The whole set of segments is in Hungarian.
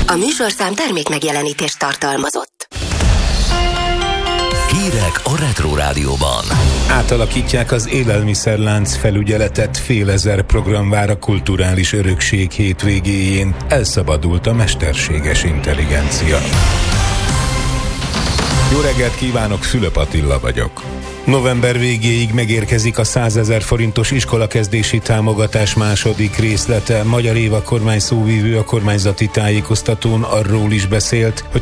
A műsorszám termék megjelenítést tartalmazott. Hírek a Retro Rádióban. Átalakítják az élelmiszerlánc felügyeletet, fél ezer program vár a kulturális örökség hétvégéjén. Elszabadult a mesterséges intelligencia. Jó reggelt kívánok, Fülöp Attila vagyok. November végéig megérkezik a 100 000 forintos iskolakezdési támogatás második részlete. Magyar Éva kormányszóvivő a kormányzati tájékoztatón arról is beszélt, hogy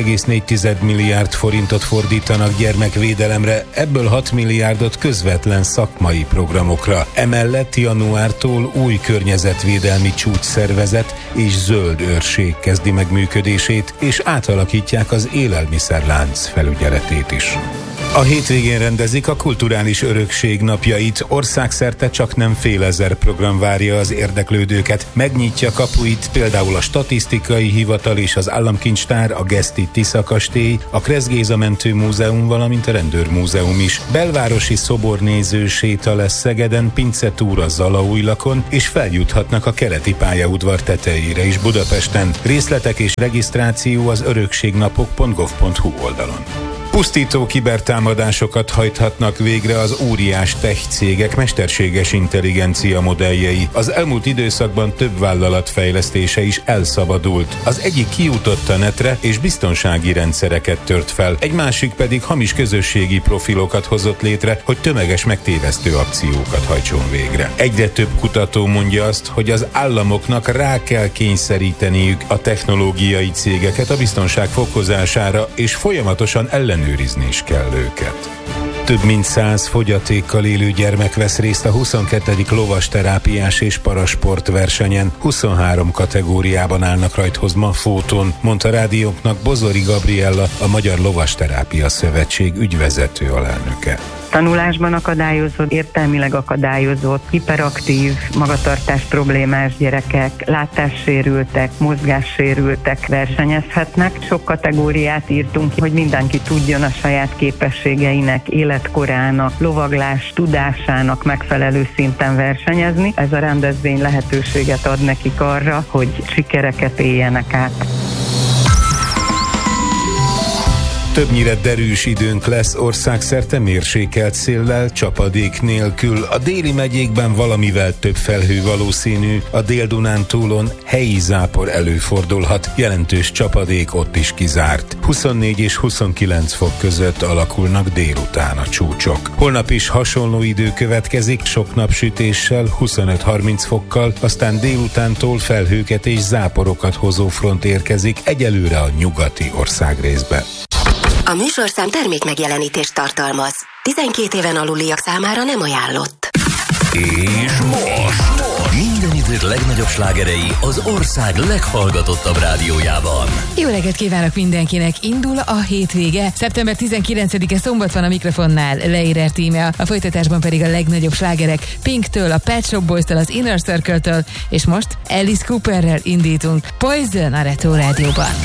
9,4 milliárd forintot fordítanak gyermekvédelemre, ebből 6 milliárdot közvetlen szakmai programokra. Emellett januártól új környezetvédelmi csúcsszervezet és zöld őrség kezdi meg működését, és átalakítják az élelmiszerlánc felügyeletét is. A hétvégén rendezik a kulturális örökség napjait, országszerte csak nem fél ezer program várja az érdeklődőket. Megnyitja kapuit például a Statisztikai Hivatal és az Államkincstár, a Geszti Tisza kastély, a Kressz Géza Mentő Múzeum, valamint a Rendőrmúzeum is. Belvárosi szobornéző séta lesz Szegeden, pincetúra Zalaújlakon, és feljuthatnak a keleti pályaudvar tetejére is Budapesten. Részletek és regisztráció az örökségnapok.gov.hu oldalon. Pusztító kibertámadásokat hajthatnak végre az óriás tech cégek mesterséges intelligencia modelljei. Az elmúlt időszakban több vállalat fejlesztése is elszabadult. Az egyik kijutott a netre és biztonsági rendszereket tört fel, egy másik pedig hamis közösségi profilokat hozott létre, hogy tömeges megtévesztő akciókat hajtson végre. Egyre több kutató mondja azt, hogy az államoknak rá kell kényszeríteniük a technológiai cégeket a biztonság fokozására, és folyamatosan ellenőrizni is kell őket. Több mint 100 fogyatékkal élő gyermek vesz részt a 22. lovasterápiás és parasport versenyen. 23 kategóriában állnak rajthoz ma fóton, mondta rádiónknak Bozori Gabriella, a Magyar Lovasterápia Szövetség ügyvezető alelnöke. Tanulásban akadályozott, értelmileg akadályozott, hiperaktív, magatartás problémás gyerekek, látássérültek, mozgássérültek versenyezhetnek. Sok kategóriát írtunk ki, hogy mindenki tudjon a saját képességeinek, életkorának, lovaglás tudásának megfelelő szinten versenyezni. Ez a rendezvény lehetőséget ad nekik arra, hogy sikereket éljenek át. Többnyire derűs időnk lesz, országszerte mérsékelt széllel, csapadék nélkül. A déli megyékben valamivel több felhő valószínű, a Dél-Dunántúlon helyi zápor előfordulhat, jelentős csapadék ott is kizárt. 24 és 29 fok között alakulnak délután a csúcsok. Holnap is hasonló idő következik, sok napsütéssel, 25-30 fokkal, aztán délutántól felhőket és záporokat hozó front érkezik egyelőre a nyugati országrészbe. A műsorszám termék megjelenítést tartalmaz. 12 éven aluliak számára nem ajánlott. És most minden idők legnagyobb slágerei az ország leghallgatottabb rádiójában. Jó reggelt kívánok mindenkinek! Indul a hétvége. Szeptember 19-e szombat van a mikrofonnál, Leirer tíme. A folytatásban pedig a legnagyobb slágerek Pinktől, a Pet Shop Boys-től, az Inner Circle-től, és most Alice Cooperrel indítunk. Poison a Retro Rádióban.